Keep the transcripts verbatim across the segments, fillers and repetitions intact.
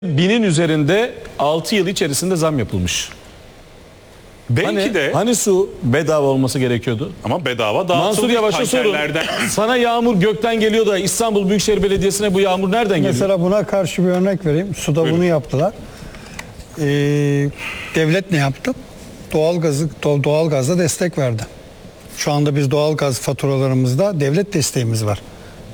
Binin üzerinde altı yıl içerisinde zam yapılmış. Belki Hani, de hani su bedava olması gerekiyordu? ama bedava dağıtılmış Mansur Yavaş'a sorun. tankerlerden. Sana yağmur gökten geliyor da İstanbul Büyükşehir Belediyesi'ne bu yağmur nereden geliyor? Mesela buna karşı bir örnek vereyim. Suda Buyurun. bunu yaptılar. Ee, devlet ne yaptı? Doğalgazı doğalgazda destek verdi. Şu anda biz doğalgaz faturalarımızda devlet desteğimiz var.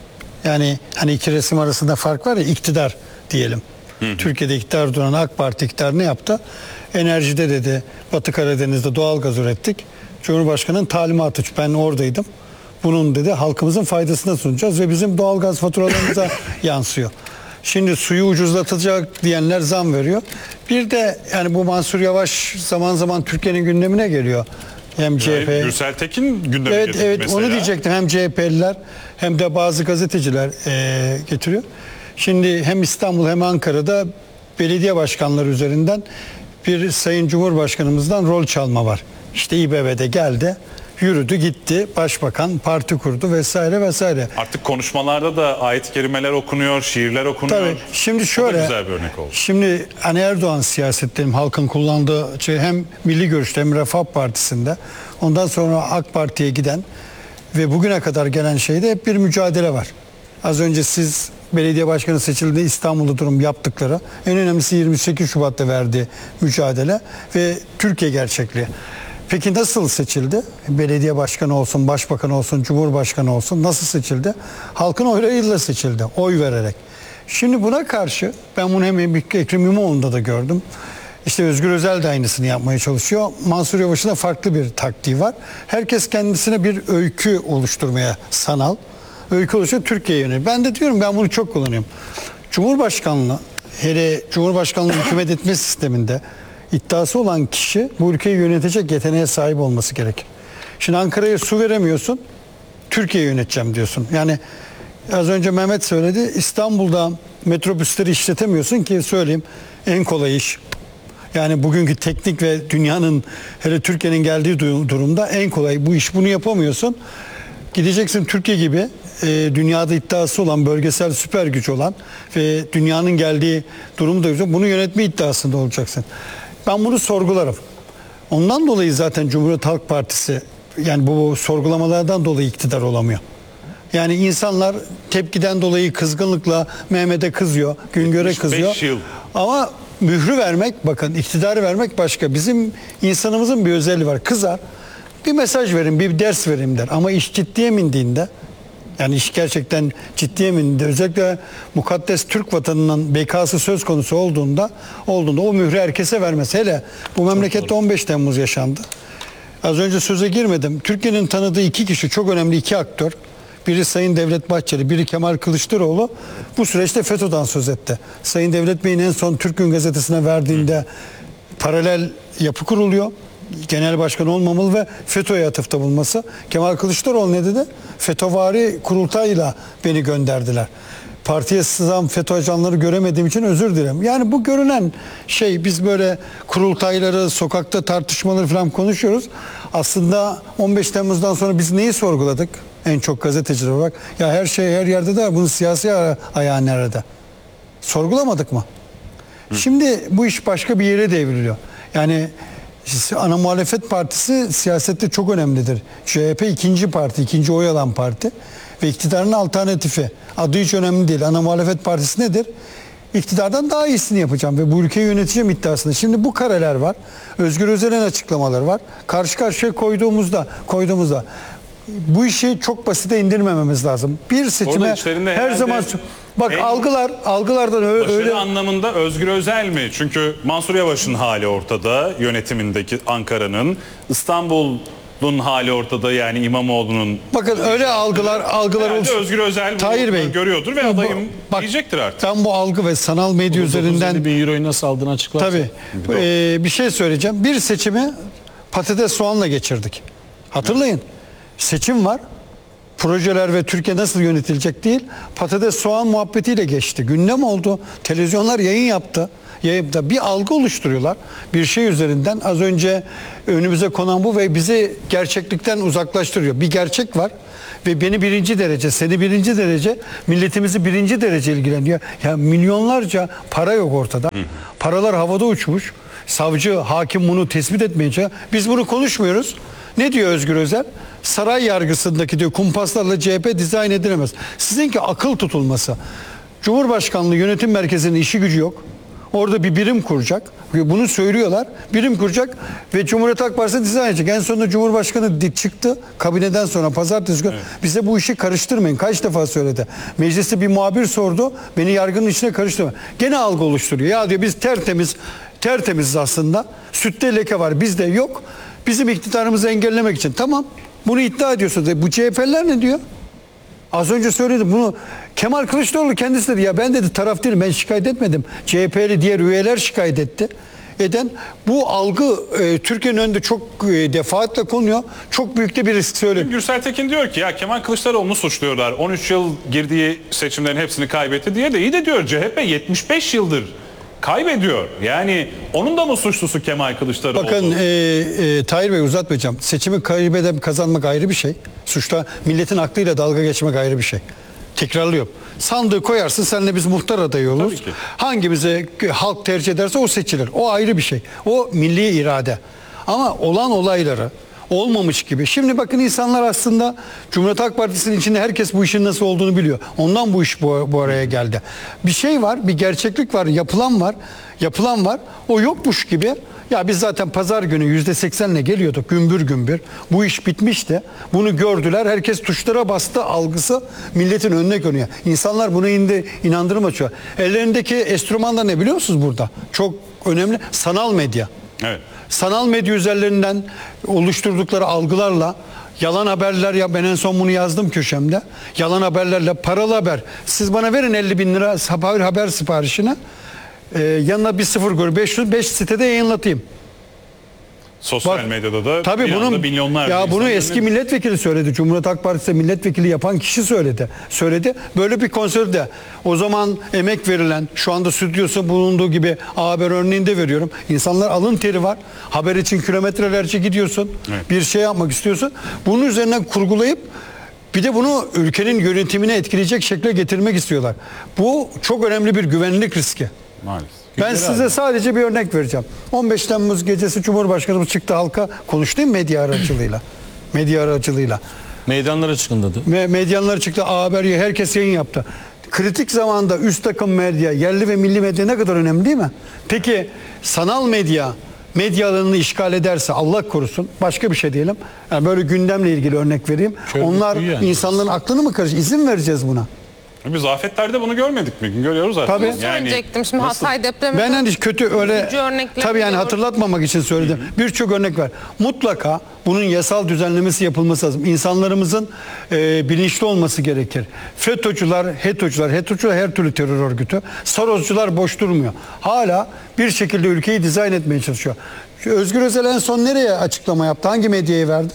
Yani hani iki resim arasında fark var ya, iktidar diyelim. Hı hı. Türkiye'de iktidar duran AK Parti iktidar ne yaptı? Enerjide dedi Batı Karadeniz'de doğalgaz ürettik. Cumhurbaşkanı'nın talimatı, ben oradaydım. Bunun dedi halkımızın faydasına sunacağız ve bizim doğalgaz faturalarımıza yansıyor. Şimdi suyu ucuzlatacak diyenler zam veriyor. Bir de yani bu Mansur Yavaş zaman zaman Türkiye'nin gündemine geliyor. Hem C H P. Gürsel Tekin gündeme Evet getirdi evet mesela. onu diyecektim. Hem C H P'liler hem de bazı gazeteciler e, getiriyor. Şimdi hem İstanbul hem Ankara'da belediye başkanları üzerinden bir Sayın Cumhurbaşkanımızdan rol çalma var. İşte İBB'de geldi, yürüdü, gitti, başbakan parti kurdu vesaire vesaire. Artık konuşmalarda da ayet-i kerimeler okunuyor, şiirler okunuyor. Tabii. Şimdi şöyle, güzel bir örnek oldu. Şimdi hani Erdoğan siyasetlerim halkın kullandığı şey hem Milli Görüş'te hem Refah Partisi'nde, ondan sonra AK Parti'ye giden ve bugüne kadar gelen şeyde hep bir mücadele var. Az önce siz belediye başkanı seçildiğinde İstanbul'da durum yaptıkları, en önemlisi yirmi sekiz Şubat'ta verdiği mücadele ve Türkiye gerçekliği. Peki nasıl seçildi? Belediye başkanı olsun, başbakan olsun, cumhurbaşkanı olsun nasıl seçildi? Halkın oylarıyla seçildi, oy vererek. Şimdi buna karşı ben bunu hem Ekrem İmamoğlu'nda da gördüm. İşte Özgür Özel de aynısını yapmaya çalışıyor. Mansur Yavaş'ın da farklı bir taktiği var. Herkes kendisine bir öykü oluşturmaya sanal. Öykü oluşturuyor, Türkiye'ye yönelik. Ben de diyorum, ben bunu çok kullanıyorum. Cumhurbaşkanlığı, hele Cumhurbaşkanlığı hükümet etme sisteminde iddiası olan kişi bu ülkeyi yönetecek yeteneğe sahip olması gerekir. Şimdi Ankara'ya su veremiyorsun, Türkiye'yi yöneteceğim diyorsun. Yani az önce Mehmet söyledi, İstanbul'da metrobüsleri işletemiyorsun ki söyleyeyim, en kolay iş. Yani bugünkü teknik ve dünyanın, hele Türkiye'nin geldiği durumda en kolay bu iş, bunu yapamıyorsun. Gideceksin Türkiye gibi e, dünyada iddiası olan, bölgesel süper güç olan ve dünyanın geldiği durumda bunu yönetme iddiasında olacaksın. Ben bunu sorgularım. Ondan dolayı zaten Cumhuriyet Halk Partisi yani bu sorgulamalardan dolayı iktidar olamıyor. Yani insanlar tepkiden dolayı kızgınlıkla Mehmet'e kızıyor, Güngör'e kızıyor. Yıl. Ama mührü vermek, bakın iktidarı vermek başka. Bizim insanımızın bir özelliği var. Kızar, bir mesaj verin, bir ders verin der. Ama iş ciddiye bindiğinde, yani iş gerçekten ciddiye bindiğinde, özellikle mukaddes Türk vatanının bekası söz konusu olduğunda, olduğunda o mührü herkese vermez. Hele bu memlekette on beş Temmuz yaşandı. Az önce söze girmedim. Türkiye'nin tanıdığı iki kişi, çok önemli iki aktör. Biri Sayın Devlet Bahçeli, biri Kemal Kılıçdaroğlu bu süreçte FETÖ'den söz etti. Sayın Devlet Bey'in en son Türk Gün Gazetesi'ne verdiğinde paralel yapı kuruluyor. Genel başkan olmamalı ve FETÖ'ye atıfta bulunması. Kemal Kılıçdaroğlu ne dedi? FETÖ'vari kurultayla beni gönderdiler. Partiye sızan FETÖ ajanları göremediğim için özür dilerim. Yani bu görünen şey, biz böyle kurultayları, sokakta tartışmaları falan konuşuyoruz. Aslında on beş Temmuz'dan sonra biz neyi sorguladık? En çok gazeteciler olarak. Ya her şey her yerde de var. Bunun siyasi ayağı nerede? Sorgulamadık mı? Hı. Şimdi bu iş başka bir yere devriliyor. Yani ana muhalefet partisi siyasette çok önemlidir. C H P ikinci parti, ikinci oy alan parti ve iktidarın alternatifi. Adı hiç önemli değil. Ana muhalefet partisi nedir? İktidardan daha iyisini yapacağım ve bu ülkeyi yöneteceğim iddiasında. Şimdi bu kareler var. Özgür Özel'in açıklamaları var. Karşı karşıya koyduğumuzda, koyduğumuzda bu işi çok basite indirmememiz lazım. Bir seçime her zaman bak algılar algılardan öyle, başarı öyle anlamında Özgür Özel mi? Çünkü Mansur Yavaş'ın hali ortada, yönetimindeki Ankara'nın, İstanbul'un hali ortada, yani İmamoğlu'nun. Bakın öyle algılar algılar olsun. Özgür Özel Tahir Bey görüyordur ve adayım bak, diyecektir artık. Ben bu algı ve sanal medya üzerinden bin euroyu nasıl aldığını açıklarsa. Tabii. E, bir şey söyleyeceğim. Bir seçimi patates soğanla geçirdik. Hatırlayın. Evet. Seçim var. Projeler ve Türkiye nasıl yönetilecek değil. Patates soğan muhabbetiyle geçti. Gündem oldu. Televizyonlar yayın yaptı. Yayında bir algı oluşturuyorlar. Bir şey üzerinden az önce önümüze konan bu ve bizi gerçeklikten uzaklaştırıyor. Bir gerçek var. ve beni birinci derece, seni birinci derece, milletimizi birinci derece ilgileniyor. Ya milyonlarca para yok ortada. Paralar havada uçmuş. Savcı, hakim bunu tespit etmeyince biz bunu konuşmuyoruz. Ne diyor Özgür Özel? Saray yargısındaki diyor kumpaslarla C H P dizayn edilemez. Sizinki akıl tutulması. Cumhurbaşkanlığı Yönetim Merkezi'nin işi gücü yok. Orada bir birim kuracak. Bunu söylüyorlar. Birim kuracak ve Cumhuriyet Halk Partisi dizayn edecek. En sonunda Cumhurbaşkanı çıktı. Kabineden sonra pazartesi günü evet. bize bu işi karıştırmayın. Kaç defa söyledi. Mecliste bir muhabir sordu. Beni yargının içine karıştırma. Gene algı oluşturuyor. Ya diyor biz tertemiz tertemiz aslında. Sütte leke var. Bizde yok. Bizim iktidarımızı engellemek için. Tamam. Bunu iddia ediyorsunuz. E bu C H P'liler ne diyor? Az önce söyledim bunu. Kemal Kılıçdaroğlu kendisi dedi ya ben dedi taraf değilim, ben şikayet etmedim. C H P'li diğer üyeler şikayet etti. Eden bu algı e, Türkiye'nin önünde çok e, defaatle konuyor. Çok büyük de bir risk söylüyor. Gürsel Tekin diyor ki ya Kemal Kılıçdaroğlu'nu suçluyorlar. on üç yıl girdiği seçimlerin hepsini kaybetti diye de iyi de diyor C H P yetmiş beş yıldır kaybediyor. Yani onun da mı suçlusu Kemal Kılıçdaroğlu? Bakın e, e, Tahir Bey uzatmayacağım. Seçimi kaybedip kazanmak ayrı bir şey. Suçta milletin aklıyla dalga geçmek ayrı bir şey. Tekrarlıyorum. Sandığı koyarsın, seninle biz muhtar adayı oluruz. Hangimize halk tercih ederse o seçilir. O ayrı bir şey. O milli irade. Ama olan olayları olmamış gibi. Şimdi bakın insanlar aslında Cumhuriyet Halk Partisi'nin içinde herkes bu işin nasıl olduğunu biliyor. Ondan bu iş bu, bu araya geldi. Bir şey var, bir gerçeklik var, yapılan var, yapılan var. O yokmuş gibi. Ya biz zaten pazar günü yüzde seksenle geliyorduk gümbür gümbür. Bu iş bitmişti. Bunu gördüler. Herkes tuşlara bastı algısı milletin önüne konuyor. İnsanlar buna indi, inandırma açıyor. Ellerindeki enstrüman da ne biliyor musunuz burada? Çok önemli. Sanal medya. Evet. Sanal medya üzerlerinden oluşturdukları algılarla yalan haberler, ya ben en son bunu yazdım köşemde. Yalan haberlerle paralı haber. Siz bana verin elli bin lira haber, haber siparişini. Ee, yanına bir sıfır koy beş yüz beş sitede yayınlatayım. Sosyal Bak, medyada da tabii bir bunun, anda milyonlarca ya bunu insan eski dinledi. milletvekili söyledi. Cumhuriyet Halk Partisi milletvekili yapan kişi söyledi. Söyledi. Böyle bir konserde o zaman emek verilen, şu anda stüdyosu bulunduğu gibi A Haber örneğinde veriyorum. İnsanlar alın teri var. Haber için kilometrelerce gidiyorsun. Evet. Bir şey yapmak istiyorsun. Bunun üzerinden kurgulayıp bir de bunu ülkenin yönetimine etkileyecek şekle getirmek istiyorlar. Bu çok önemli bir güvenlik riski. Maalesef. Ben Güzel size abi. sadece bir örnek vereceğim. on beş Temmuz gecesi Cumhurbaşkanımız çıktı halka, konuştu değil mi medya aracılığıyla? Medya aracılığıyla. Meydanlara çıkın dedi. Me medyanlar çıktı, A Haber, herkes yayın yaptı. Kritik zamanda üst takım medya, yerli ve milli medya ne kadar önemli değil mi? Peki sanal medya medya alanını işgal ederse Allah korusun, başka bir şey diyelim. Yani böyle gündemle ilgili örnek vereyim. Şöyle Onlar yani. insanların aklını mı karıştırır? İzin vereceğiz buna. Biz afetlerde bunu görmedik mi? Görüyoruz artık. Tabii. Bunu söyleyecektim. Şimdi nasıl- Hatay depremi. Ben hani kötü öyle Üzücü örnekleri tabii yani gördüm. hatırlatmamak için söyledim. Birçok örnek var. Mutlaka bunun yasal düzenlemesi yapılması lazım. İnsanlarımızın e, bilinçli olması gerekir. FETÖ'cüler, HETÖ'cüler, HETÖ'cüler her türlü terör örgütü. Sorosçular boş durmuyor. Hala bir şekilde ülkeyi dizayn etmeye çalışıyor. Şu Özgür Özel en son nereye açıklama yaptı? Hangi medyaya verdi?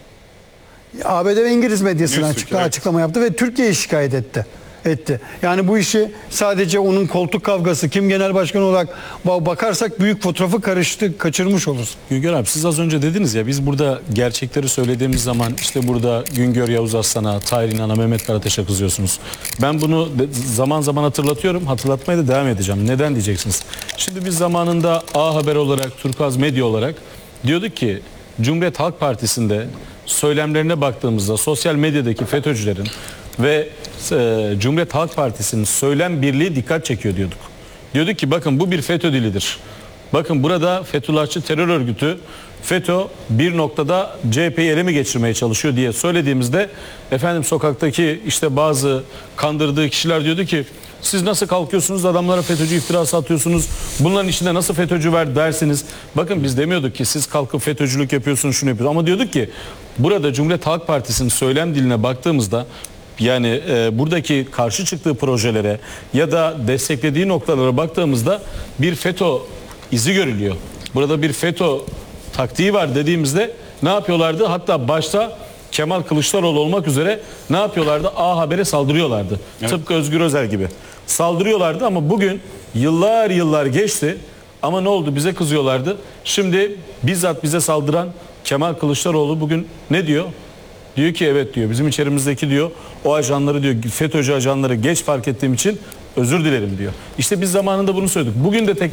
A B D ve İngiliz medyasına Newsweek, açıklama, evet. açıklama yaptı ve Türkiye'yi şikayet etti. etti. Yani bu işi sadece onun koltuk kavgası, kim genel başkan olarak bakarsak büyük fotoğrafı karıştı, kaçırmış oluruz. Güngör abi siz az önce dediniz ya biz burada gerçekleri söylediğimiz zaman işte burada Güngör Yavuz Aslan'a, Tahir İnan'a, Mehmet Karateş'e kızıyorsunuz. Ben bunu de, zaman zaman hatırlatıyorum, hatırlatmaya da devam edeceğim. Neden diyeceksiniz? Şimdi biz zamanında A Haber olarak, Turkuaz Medya olarak diyorduk ki Cumhuriyet Halk Partisi'nde söylemlerine baktığımızda sosyal medyadaki FETÖ'cülerin ve e, Cumhuriyet Halk Partisi'nin söylem birliği dikkat çekiyor diyorduk. Diyorduk ki bakın bu bir FETÖ dilidir. Bakın burada Fethullahçı terör örgütü FETÖ bir noktada C H P'yi ele mi geçirmeye çalışıyor diye söylediğimizde efendim sokaktaki işte bazı kandırdığı kişiler diyordu ki siz nasıl kalkıyorsunuz adamlara FETÖ'cü iftirası atıyorsunuz, bunların içinde nasıl FETÖ'cü var dersiniz. Bakın biz demiyorduk ki siz kalkıp FETÖ'cülük yapıyorsunuz, şunu yapıyorsunuz, ama diyorduk ki burada Cumhuriyet Halk Partisi'nin söylem diline baktığımızda yani e, buradaki karşı çıktığı projelere ya da desteklediği noktalara baktığımızda bir FETÖ izi görülüyor. Burada bir FETÖ taktiği var dediğimizde ne yapıyorlardı? Hatta başta Kemal Kılıçdaroğlu olmak üzere ne yapıyorlardı? A Haber'e saldırıyorlardı. Evet. Tıpkı Özgür Özel gibi. Saldırıyorlardı ama bugün yıllar yıllar geçti ama ne oldu? Bize kızıyorlardı. Şimdi bizzat bize saldıran Kemal Kılıçdaroğlu bugün ne diyor? Diyor ki evet diyor bizim içerimizdeki diyor o ajanları diyor FETÖ'cü ajanları geç fark ettiğim için özür dilerim diyor. İşte biz zamanında bunu söyledik. Bugün de tek